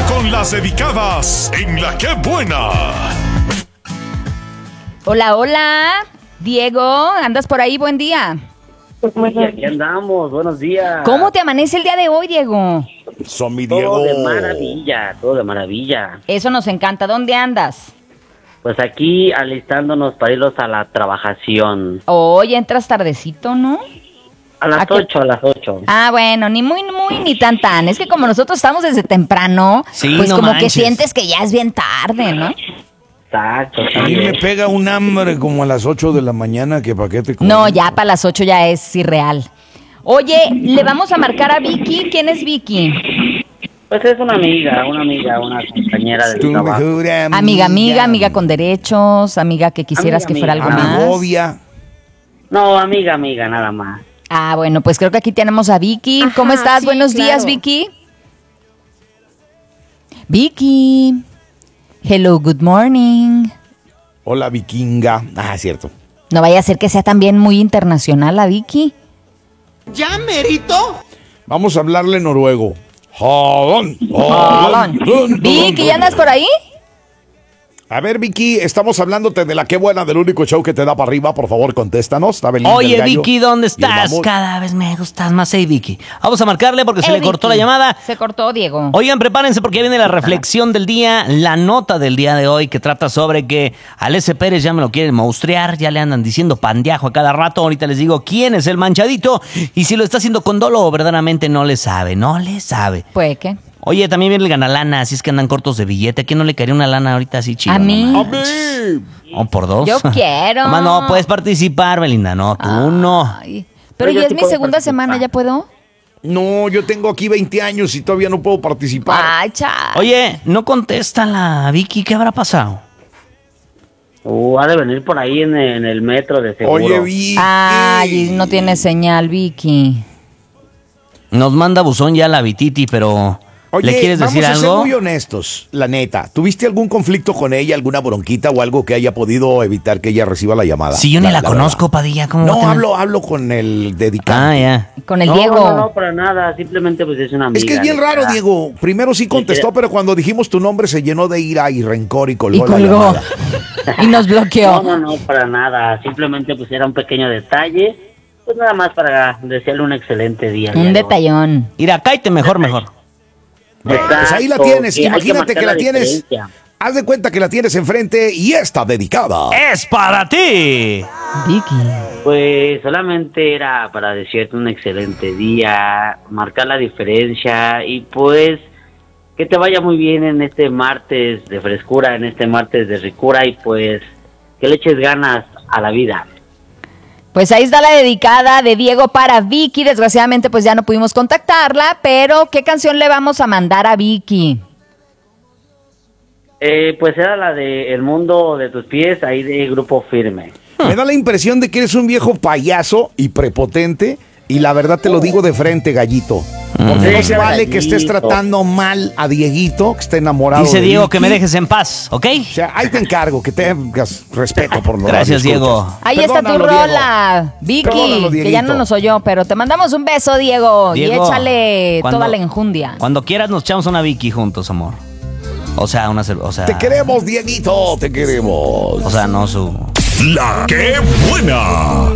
con las dedicadas en La Qué Buena. Hola, hola. Diego, ¿andas por ahí? Buen día. Sí, aquí andamos, buenos días. ¿Cómo te amanece el día de hoy, Diego? Son mi Diego. Todo de maravilla, todo de maravilla. Eso nos encanta. ¿Dónde andas? Pues aquí alistándonos para irnos a la trabajación. Hoy entras tardecito, ¿no? A las 8, a las 8. Ah, bueno, ni muy, ni tan. Es que como nosotros estamos desde temprano, Sí, pues no como manches. que sientes que ya es bien tarde, ¿no? Exacto. A mí me pega un hambre como a las 8 de la mañana que pa' qué te como. No, ya para las 8 ya es irreal. Oye, le vamos a marcar a Vicky. ¿Quién es Vicky? Pues es una compañera del Tu trabajo. mejor Amiga con derechos, amiga que quisieras Amiga, que fuera algo amiga. más. Amigovia. No, amiga, nada más. Ah, bueno, pues creo que aquí tenemos a Vicky. Ajá, ¿Cómo estás? sí, Buenos claro. días, Vicky. Vicky. Hello, good morning. Hola, vikinga. Ah, cierto. No vaya a ser que sea también muy internacional la Vicky. ¿Ya, merito? Vamos a hablarle noruego. Vicky, ¿ya andas por ahí? A ver, Vicky, estamos hablándote de La Qué Buena, del único show que te da para arriba. Por favor, contéstanos. Está Belinda, Oye, el gallo, Vicky, ¿dónde y el estás? mamut. Cada vez me gustas más, Vicky. Vamos a marcarle porque se le cortó la Vicky. llamada. Se cortó, Diego. Oigan, prepárense porque ya viene la reflexión del día, la nota del día de hoy que trata sobre que al S. Pérez ya me lo quieren monstruar, ya le andan diciendo pandeajo a cada rato. Ahorita les digo quién es el manchadito y si lo está haciendo con dolo o verdaderamente no le sabe. Pues, ¿qué? Oye, también viene el ganalana, así es que andan cortos de billete. ¿A quién no le caería una lana ahorita así chido? ¿A mí? No ¡A manches. mí! O por dos. Yo quiero. Nomás no, puedes participar, Belinda. No, tú no. Ay, pero Yo ya sí es mi puedo segunda participar. semana, ¿ya puedo? No, yo tengo aquí 20 años y todavía no puedo participar. Ay, chao. Oye, no contesta la Vicky, ¿qué habrá pasado? Ha de venir por ahí en el metro de seguro. Oye, Vicky. Ay, no tiene señal, Vicky. Nos manda buzón ya la Vititi, pero Oye, ¿le quieres decir vamos a ser algo? muy honestos, la neta. ¿Tuviste algún conflicto con ella, alguna bronquita o algo que haya podido evitar que ella reciba la llamada? Si yo ni la verdad. conozco, Padilla, ¿cómo va a No, tener- hablo con el dedicado. Ah, ya. Con el No, Diego. no, para nada. Simplemente pues es una amiga. Es que es bien raro, neta. Diego. Primero sí contestó, pero cuando dijimos tu nombre se llenó de ira y rencor y Y colgó la colgó. llamada. Y nos bloqueó. No, para nada. Simplemente pues era un pequeño detalle. Pues nada más para desearle un excelente día. Un detallón. Mira, cállate mejor. Pues ahí la Exacto, tienes. hay Imagínate marcar que la tienes. diferencia. Haz de cuenta que la tienes enfrente y está dedicada. ¡Es para ti! Vicky. Pues solamente era para desearte un excelente día, marcar la diferencia y pues que te vaya muy bien en este martes de frescura, en este martes de ricura y pues que le eches ganas a la vida. Pues ahí está la dedicada de Diego para Vicky. Desgraciadamente pues ya no pudimos contactarla, pero ¿qué canción le vamos a mandar a Vicky? Pues era la de El Mundo de Tus Pies, ahí de Grupo Firme. Me da la impresión de que eres un viejo payaso y prepotente. Y la verdad te lo digo de frente, gallito. Porque no se vale que estés tratando mal a Dieguito, que esté enamorado Dice de Diego Vicky. que me dejes en paz, ¿ok? O sea, ahí te encargo, que tengas respeto por los Gracias, radioescuchas. Diego. Ahí está tu Perdónalo, Diego. rola, Vicky, Perdónalo, que ya Dieguito. no nos oyó, pero te mandamos un beso, Diego, y Diego, échale cuando- toda la enjundia. Cuando quieras nos echamos una Vicky juntos, amor. O sea, Te queremos, Dieguito, te queremos. O sea, no su... La Qué Buena.